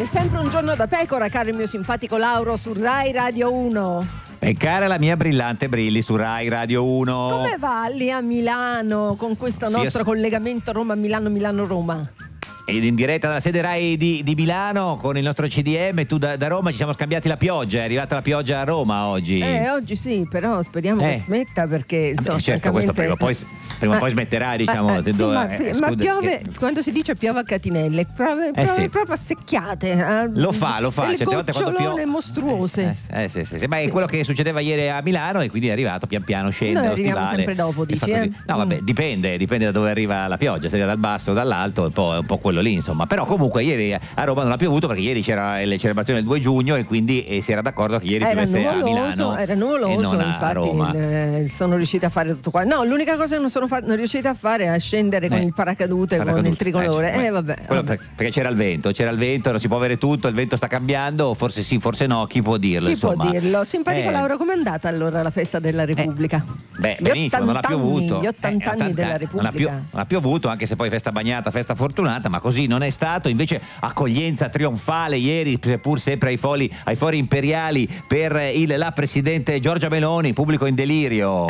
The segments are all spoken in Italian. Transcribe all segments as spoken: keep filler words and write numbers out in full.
sempre un giorno da pecora, caro il mio simpatico Lauro su Rai Radio uno. E cara la mia brillante Brilli su Rai Radio uno. Come va lì a Milano con questo Sì, nostro io... collegamento Roma-Milano, Milano-Roma? Ed in diretta dalla sede Rai di, di Milano con il nostro C D M, tu da, da Roma, ci siamo scambiati la pioggia, è arrivata la pioggia a Roma oggi. Eh, oggi sì, però speriamo eh. che smetta perché insomma, Vabbè, certo, questo prima o poi, prima o poi smetterà, diciamo. Eh, eh, sì, do, ma, eh, ma scusa, piove, che... quando si dice piove a catinelle, piove, piove, eh, sì. proprio a secchiate. Eh, lo fa, lo fa. Delle certe volte quando gocciolone piove... mostruose. Eh, eh, sì, sì, sì. Ma sì. è quello che succedeva ieri a Milano e quindi è arrivato pian piano, scende Noi lo arriviamo stivale. sempre dopo, dici, eh? No, vabbè, dipende, dipende da dove arriva la pioggia, se arriva dal basso o dall'alto, è un po', è un po' quello lì, insomma. Però comunque ieri a Roma non ha piovuto perché ieri c'era le celebrazioni del due giugno e quindi eh, si era d'accordo che ieri era piovesse nuvoloso, a Milano. Era nuvoloso, e non infatti a Roma. eh, sono riuscita a fare tutto qua. No, l'unica cosa che non sono fa- non riuscita a fare è a scendere eh, con il paracadute, paracadute con il tricolore. Eh, eh, vabbè, quello vabbè. Per, perché c'era il vento, c'era il vento, non si può avere tutto, il vento sta cambiando, forse sì, forse no, chi può dirlo? Chi insomma. può dirlo? Simpatico eh. Lauro, com'è andata allora la festa della Repubblica? Eh. Beh, Gli benissimo, non ha piovuto. Anni, gli ottanta eh, anni della Repubblica. Non ha, più, non ha piovuto, anche se poi festa bagnata, festa fortunata, ma così non è stato. Invece accoglienza trionfale ieri, seppur sempre ai, foli, ai fori imperiali, per il, la presidente Giorgia Meloni, pubblico in delirio.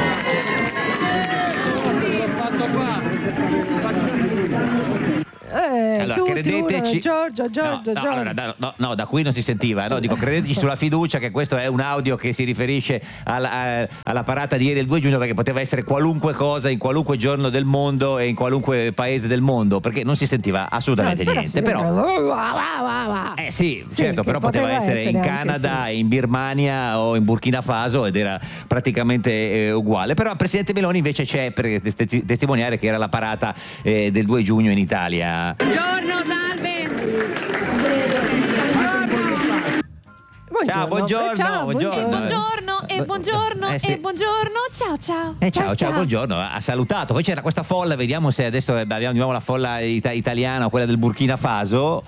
Eh, allora, tutti credeteci, uno, Giorgia, Giorgia, no, no, Giorgia. allora, da, no, no, da qui non si sentiva, no, dico credeteci sulla fiducia che questo è un audio che si riferisce alla, a, alla parata di ieri il due giugno, perché poteva essere qualunque cosa in qualunque giorno del mondo e in qualunque paese del mondo, perché non si sentiva assolutamente no, niente. Però eh sì, sì, certo, però poteva essere, essere in Canada, sì. in Birmania o in Burkina Faso ed era praticamente eh, uguale. Però il presidente Meloni invece c'è per testimoniare che era la parata eh, del due giugno in Italia. Buongiorno, salve. Buongiorno. Ciao, buongiorno, ciao, buongiorno. E buongiorno, e buongiorno, eh, sì. e buongiorno. Ciao, ciao. Eh, ciao, ciao, ciao, ciao, buongiorno. Ha salutato. Poi c'era questa folla, vediamo se adesso abbiamo la folla ita- italiana o quella del Burkina Faso.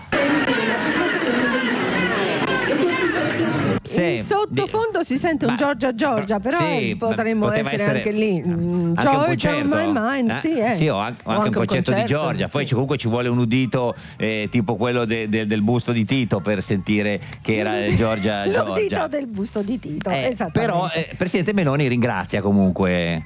Sì, in sottofondo di... si sente un ma, Giorgia Giorgia, però sì, potremmo essere, essere anche lì mm, anche Georgia un on my mind, eh? sì, eh. sì, o anche, o anche, anche un concerto, concerto di Giorgia. Poi sì. comunque ci vuole un udito eh, tipo quello de, de, del busto di Tito per sentire che era Giorgia Giorgia. L'udito del busto di Tito, eh, esattamente. Però eh, Presidente Meloni ringrazia comunque.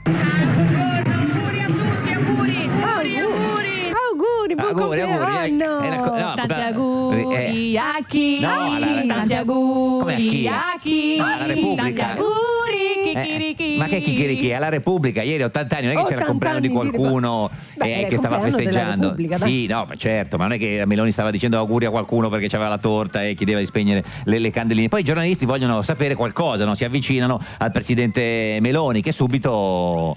Auguri, buon compleanno. Eh, no, tanti come, auguri a chi? No, alla, tanti auguri a a chi? No, alla Repubblica. Tanti auguri, chicchirichi. Eh, ma che chicchirichi? Alla Repubblica, ieri ottanta anni, non è che c'era il compleanno di qualcuno Beh, eh, che stava festeggiando. Sì, no, ma certo, ma non è che Meloni stava dicendo auguri a qualcuno perché c'aveva la torta e chiedeva di spegnere le, le candeline. Poi i giornalisti vogliono sapere qualcosa, no? Si avvicinano al presidente Meloni che subito...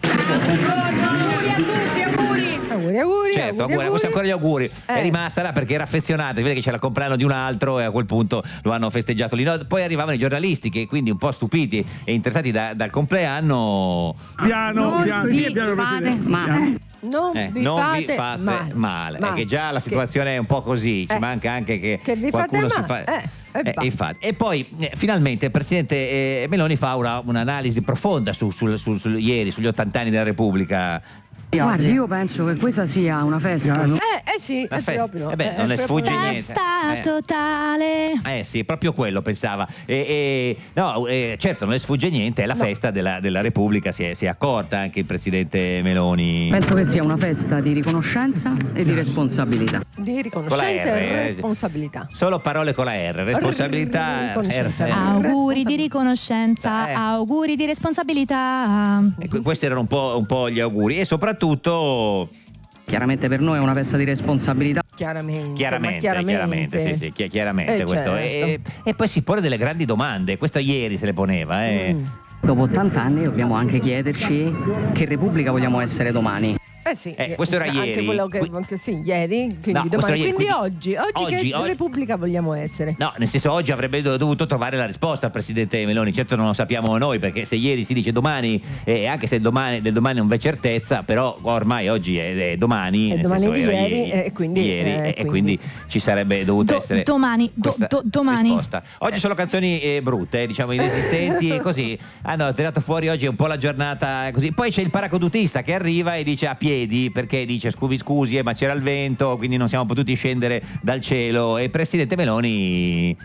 Auguri, auguri, certo, auguri, auguri, questi ancora gli auguri. Eh. È rimasta là perché era affezionata, vede che c'era il compleanno di un altro e a quel punto lo hanno festeggiato lì. No, poi arrivavano i giornalisti che quindi un po' stupiti e interessati da, dal compleanno. Piano, piano, vi piano, fate Presidente. male. Non, Eh, vi, non fate vi fate male, male, male. È che già la situazione che, è un po' così, ci eh, manca anche che, che vi qualcuno fate si fa. male. Eh, e, Eh, infatti. E poi eh, finalmente il presidente eh, Meloni fa una, un'analisi profonda su, sul, sul, sul, ieri, sugli ottanta anni della Repubblica. Guardi, io penso che questa sia una festa. Eh, eh sì, La è festa. proprio. Eh beh, è non le proprio- sfugge niente. Festa Eh. totale. Eh sì, proprio quello pensava. E, e, no, eh, certo, non le sfugge niente, è la No. festa della, della Repubblica, si è, si è accorta anche il presidente Meloni. Penso che sia una festa di riconoscenza e di responsabilità. Di riconoscenza Con la R, e eh. responsabilità. Solo parole con la R, responsabilità. Riconoscenza. R- Ah. Auguri di riconoscenza, Eh. auguri di responsabilità. E que- questi erano un po', un po' gli auguri e soprattutto Chiaramente per noi è una festa di responsabilità. Chiaramente, chiaramente, ma chiaramente, chiaramente, sì, sì, chi- chiaramente Eh, questo. certo. E, e poi si pone delle grandi domande, questo ieri se le poneva. Eh. Mm. Dopo ottanta anni dobbiamo anche chiederci che Repubblica vogliamo essere domani. Eh sì, Eh, questo era anche ieri. quello che, Qui- che sì, ieri, quindi No, questo domani, era ieri, quindi, quindi- oggi, oggi, oggi, che oggi- Repubblica vogliamo essere? No, nel senso oggi avrebbe do- dovuto trovare la risposta al presidente Meloni, certo non lo sappiamo noi perché se ieri si dice domani e anche se domani, del domani non v'è certezza, però ormai oggi è, è domani, È nel domani senso di era ieri, e quindi- ieri, eh, e- e quindi- quindi ci sarebbe dovuta Do- essere domani, do- questa do- domani. risposta. Oggi sono canzoni eh, brutte, diciamo inesistenti e così. hanno tirato fuori oggi un po' la giornata così. Poi c'è il paracadutista che arriva e dice a piedi, perché dice scusi scusi eh, ma c'era il vento, quindi non siamo potuti scendere dal cielo, e Presidente Meloni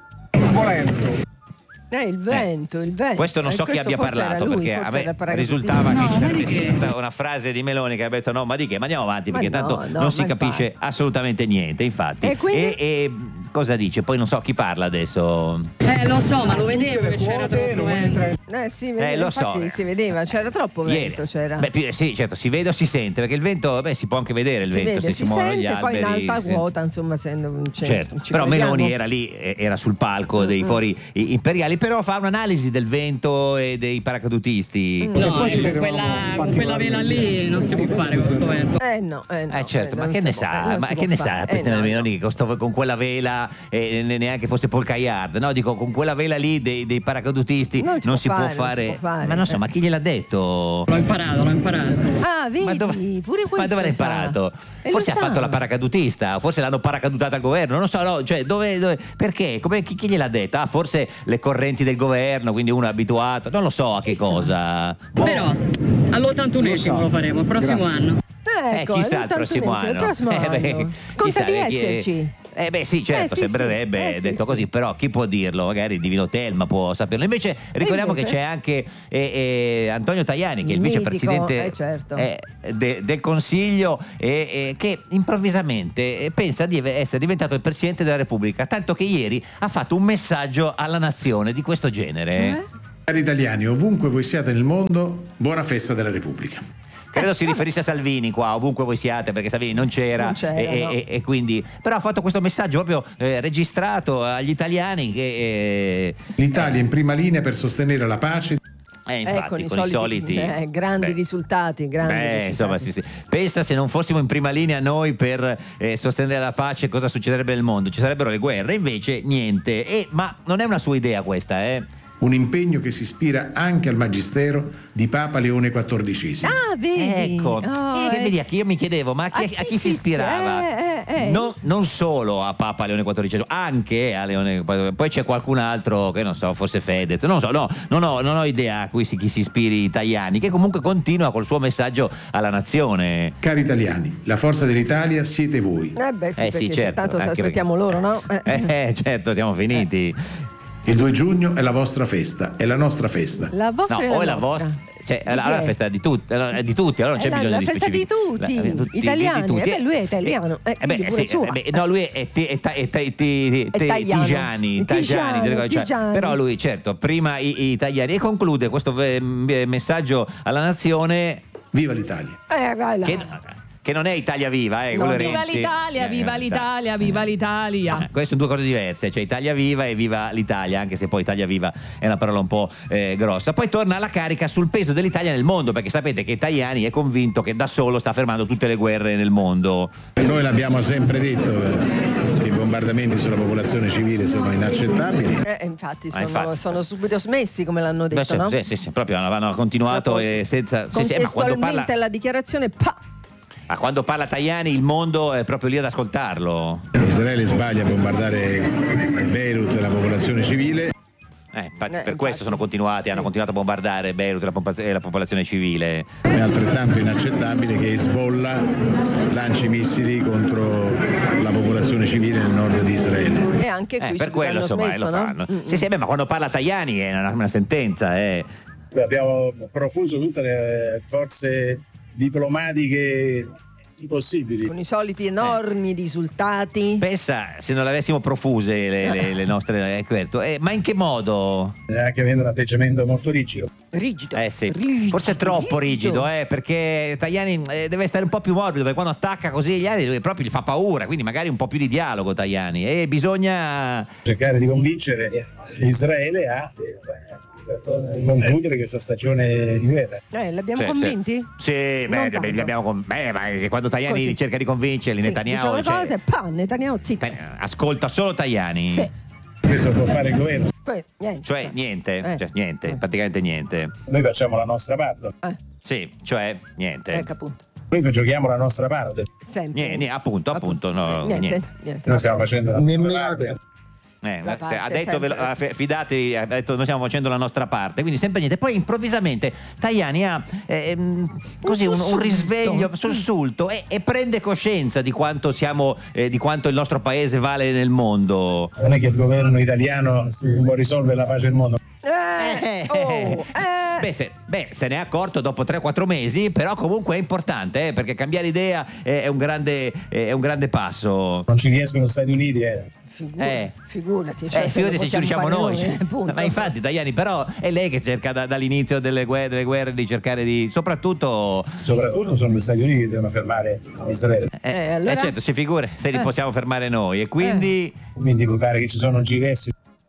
volendo. Eh, il vento, il vento. Questo non Eh, so chi questo abbia forse parlato, era lui, perché a forse era me paracadutista. risultava No, che c'era vedi che- stata una frase di Meloni che ha detto no ma di che, ma andiamo avanti, Ma perché no, tanto no, non si ma capisce infatti. assolutamente niente, infatti. E quindi? e, e cosa dice? Poi non so chi parla adesso. Eh, lo so, ma lo vedevo che c'era troppo vento. Eh sì, vede- Eh, lo infatti so. si vedeva, c'era troppo vento, Ieri. c'era. Beh, più- sì, certo, si vede o si sente, perché il vento, beh, si può anche vedere il si vento vede, se si, si muovono gli sente, poi in alberi. alta si- quota, insomma, essendo c'è- Certo, ci però crediamo. Meloni era lì, eh, era sul palco dei fori i- imperiali, però fa un'analisi del vento e dei paracadutisti. Mm. No, con quella, con quella vela lì non si può fare con sto vento. Eh no, eh no. Eh certo, eh, ma non che si ne può- eh, sa? non Ma si che può ne fare. sa Eh, Presidente no, Meloni che con, sto- con quella vela e ne- neanche fosse Paul Kayard, no? Dico, con quella vela lì dei, dei paracadutisti Non non, si può si, fare, può non si fare. può fare, Ma non so, eh. ma chi gliel'ha detto? L'ho imparato, l'ho imparato. Ah, vedi, Ma dove, pure questo ma dove l'hai sa. imparato? E Forse lo ha sa. fatto la paracadutista, forse l'hanno paracadutata al governo, non so, no, cioè dove, dove- perché? Come, chi, chi gliel'ha detto? Ah, forse le correnti del governo, quindi uno è abituato, non lo so a che Chissà. cosa. Però all'ottantunesimo lo faremo, il prossimo anno. Ecco, eh, chissà il prossimo all'ottantunesimo, anno. il prossimo Eh, beh, anno. Conta chissà, di eh, chi- esserci. Eh beh sì, certo, Eh, sì, sembrerebbe sì. Eh, sì, detto sì. così, però chi può dirlo? Magari il Divino Telma può saperlo. Invece ricordiamo invece? che c'è anche eh, eh, Antonio Tajani, che è il Mitico, vicepresidente eh, certo. eh, de- del Consiglio, eh, eh, che improvvisamente eh, pensa di essere diventato il Presidente della Repubblica, tanto che ieri ha fatto un messaggio alla nazione di questo genere. Eh? Cari italiani, ovunque voi siate nel mondo, buona festa della Repubblica. Credo si riferisse a Salvini qua, ovunque voi siate, perché Salvini non c'era, Non c'era, e, no. e- e quindi però ha fatto questo messaggio proprio eh, registrato agli italiani che eh, L'Italia è in prima linea per sostenere la pace. eh, infatti Eh, con i con i soliti, soliti eh, grandi beh, risultati, grandi beh, risultati. insomma, sì, sì. Pensa se non fossimo in prima linea noi per eh, sostenere la pace, cosa succederebbe nel mondo? Ci sarebbero le guerre, invece niente. E, ma non è una sua idea questa, eh? Un impegno che si ispira anche al magistero di Papa Leone quattordicesimo. Ah, vedi? Ecco, Oh, eh, eh, vedi, a chi io mi chiedevo, ma a chi, a chi si ispirava? eh, eh, eh. Non, non solo a Papa Leone quattordicesimo, anche a Leone quattordicesimo. Poi c'è qualcun altro che non so, forse Fedez, non so, no, non ho, non ho idea a cui si, chi si ispiri Tajani, che comunque continua col suo messaggio alla nazione. Cari italiani, la forza dell'Italia siete voi. Eh beh sì, Eh sì, perché certo, tanto anche aspettiamo loro, no? Eh. Eh, certo, siamo finiti. Il due giugno è la vostra festa, è la nostra festa. La vostra No, è la o è la nostra. vostra, cioè, Di allora chi la è? festa di tutti, allora, è di tutti, allora non È c'è la- bisogno la di festa di specific- tutti, italiani. Eh beh, lui è italiano, eh, Eh beh, quindi pure sì, sua. eh beh, no, lui è, ti- è, ta- è, ta- ti- ti- È ti- tagliano. Tigiani, Tigiano, Tajani, delle cose, cioè, Tigiani. però lui certo, prima i, i italiani, e conclude questo eh, messaggio alla nazione Viva l'Italia! Eh, vai là. che, che non è Italia Viva, eh, No, quello Viva Renzi. l'Italia, Eh, viva eh, l'Italia, viva l'Italia. Eh, queste sono due cose diverse, cioè Italia Viva e Viva l'Italia, anche se poi Italia Viva è una parola un po' eh, grossa. Poi torna alla carica sul peso dell'Italia nel mondo, perché sapete che Tajani è convinto che da solo sta fermando tutte le guerre nel mondo. Noi l'abbiamo sempre detto, eh, che i bombardamenti sulla popolazione civile sono inaccettabili. Eh, infatti, Ah, sono, infatti. sono subito smessi, come l'hanno Beh, detto, certo, no? sì, sì, sì, proprio hanno continuato e senza sì, sì, eh, ma quando Contestualmente parla, alla dichiarazione, pa! ma quando parla Tajani il mondo è proprio lì ad ascoltarlo. Israele sbaglia a bombardare Beirut e la popolazione civile. Eh, infatti, Eh, per infatti. questo sono continuati, Sì. hanno continuato a bombardare Beirut e la, popol- e la popolazione civile. È altrettanto inaccettabile che Hezbollah lanci missili contro la popolazione civile nel nord di Israele. E anche qui Eh, per subito quello hanno insomma eh, smesso, lo no? fanno. Mm, Sì, sì, beh, ma quando parla Tajani è una, una sentenza, eh. Abbiamo profuso tutte le forze diplomatiche possibili. Con i soliti enormi risultati. Pensa se non le avessimo profuse le, le- le nostre eh, certo. Eh, ma in che modo? Anche avendo un atteggiamento molto rigido. Rigido. Eh sì, Rigido, forse è troppo rigido, eh, perché Tajani eh, deve stare un po' più morbido, perché quando attacca così gli altri lui proprio gli fa paura, quindi magari un po' più di dialogo Tajani, e bisogna Cercare di convincere Israele a concludere questa stagione di guerra. Eh, l'abbiamo Sì, convinti? Sì, sì, Non beh, tanto. li abbiamo con- beh, ma quando Tajani Così. cerca di convincerli, Sì, Netanyahu dice cioè, una cosa e pa, Netanyahu zitto. eh, ascolta solo Tajani. Sì. Questo può fare il governo. Poi, niente. Cioè niente, Eh. cioè, niente, Eh. praticamente niente. Noi facciamo la nostra parte. Eh, Sì, cioè niente. ecco appunto. Noi giochiamo la nostra parte. Sempre. Niente, niente, appunto, appunto, no, niente, niente. niente. Noi stiamo facendo la nostra parte. Eh, La parte ha detto sempre- ve lo- ha f- fidatevi, ha detto noi stiamo facendo la nostra parte, quindi sempre niente. Poi improvvisamente Tajani ha eh, ehm, così un, un sussulto. risveglio sussulto e, e prende coscienza di quanto siamo eh, di quanto il nostro paese vale nel mondo. Non è che il governo italiano può risolvere la pace del mondo. Eh, oh, eh. Beh, se, beh, se ne è accorto dopo tre quattro mesi, però comunque è importante, eh, perché cambiare idea è, è un grande, è un grande passo. Non ci riescono gli Stati Uniti. Eh. Figura- Eh. Figurati, cioè, Eh, se lo figurati se ci possiamo riusciamo fare noi. eh, punto. Ma infatti, Tajani, però è lei che cerca da- dall'inizio delle guerre, delle guerre di cercare di. Soprattutto. Soprattutto sono gli Stati Uniti che devono fermare Israele. Eh, Eh, allora? eh, certo, si figura se li Eh. possiamo fermare noi. E quindi. Quindi mi pare che ci sono G R S.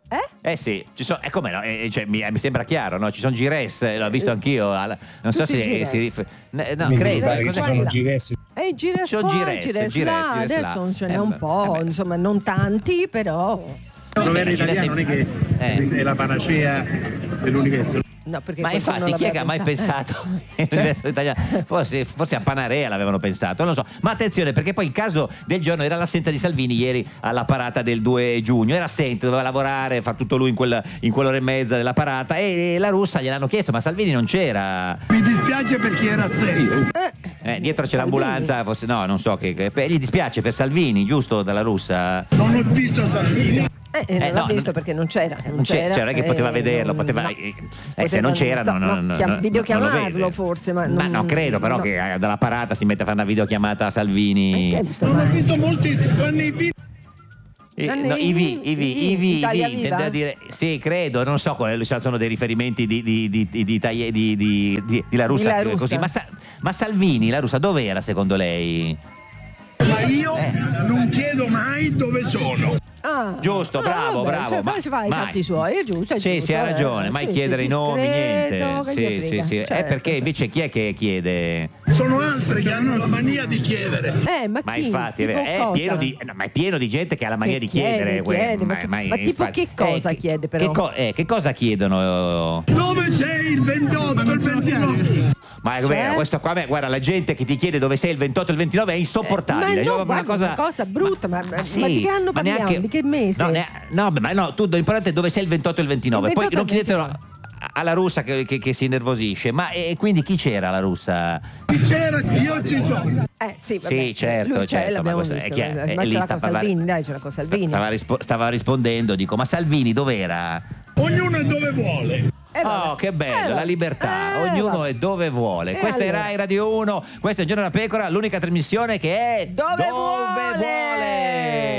Eh sì, ci sono, eh, come no? Eh, cioè, mi, mi sembra chiaro, no? Ci sono Gires, eh, l'ho visto anch'io. alla- non so Tutti i se Gires. si rif- eh, no, Quindi mi credo. pare che cosa- ci Guarda sono là. G R S. E i Gires Sono qua, Gires, Gires Gires, là, Gires adesso là. ce n'è Eh, un beh, po', eh beh. insomma non tanti, però. Il governo Sì, italiano non è che eh. è la panacea dell'universo. No, perché Ma qualcuno infatti chi è che ha mai l'aveva pensato all'universo italiano? Forse, forse a Panarea l'avevano pensato, non lo so. Ma attenzione, perché poi il caso del giorno era l'assenza di Salvini ieri alla parata del due giugno. Era assente, doveva lavorare, fa tutto lui in, quella, in quell'ora e mezza della parata, e la russa gliel'hanno chiesto, ma Salvini non c'era. Mi dispiace per chi era assente. Eh, dietro c'è Salvini. l'ambulanza, forse no, non so che, che- gli dispiace per Salvini, giusto, dalla russa? Non ho visto Salvini. Eh, eh, non Eh, l'ha no, visto non- perché non c'era. Non Non c'è- c'era, cioè, non è che poteva eh, vederlo, non- poteva- no. eh, eh, se non c'era, so, non- non- non- chiam- non lo videochiamarlo vede. forse, ma, Ma non- no, credo però no. che eh, dalla parata si mette a fare una videochiamata a Salvini. Eh, hai visto Non ho mai? visto molti tranne i video. Eh, Nanni, no, Ivi, Ivi, Ivi, Ivi, Italia Ivi, Viva? intende a dire, sì, credo, non so quali sono dei riferimenti di, di, di, di, di, Taie- di, di, di- di La Russa, Di La Russa. così. Ma, Sa- ma Salvini, La Russa, dove era secondo lei? Ma io non chiedo mai dove sono. Ah, Giusto, ah, bravo, vabbè, bravo, se ma- fa, si fa i mai. fatti suoi, è giusto, è Sì, giusto, sì, ha eh. ragione, mai Sì, chiedere sì, i nomi, discreto, niente. che Sì, gli sì, frega, sì. Eh, certo. perché invece chi è che chiede? Sono altri che hanno la mania di chiedere. Eh, ma, Ma chi? infatti è, Tipo vero, è cosa? pieno di, no, ma è pieno di gente che ha la mania Che di chiedere. chiede, que- chiede, ma tu- ma tipo infatti- che cosa eh, chiede, che- però? Che, co- eh, che cosa chiedono? Dove sei il ventotto, il ventinove? Ma è Cioè? vero, questo qua, beh, guarda, la gente che ti chiede dove sei il ventotto e il ventinove è insopportabile. Eh, ma no, Io- guarda, una cosa brutta, ma- ma di che anno ma parliamo? Di che mese? No, ne- no, beh, ma no, tu l'importante è dove sei il ventotto e il ventinove. Il Poi ventotto non e il chiedetelo a- alla russa che, che- che si innervosisce. Ma e quindi chi c'era la russa? Chi c'era? Io ci sono. Eh, sì, vabbè, Sì, certo, lui c'è, certo, ma l'abbiamo questo è visto. chiaro, ma è ce lì l'ha sta con parlando- Salvini, dai, ce l'ha con Salvini. Stava, rispo- stava rispondendo, dico, ma Salvini dov'era? Ognuno è dove vuole. Eh, vabbè. Oh, che bello, Eh, la vabbè. libertà, Eh, ognuno vabbè. è dove vuole. E Questa allora? è Rai Radio uno, questo è Il Giorno della Pecora, l'unica trasmissione che è Dove vuole? vuole.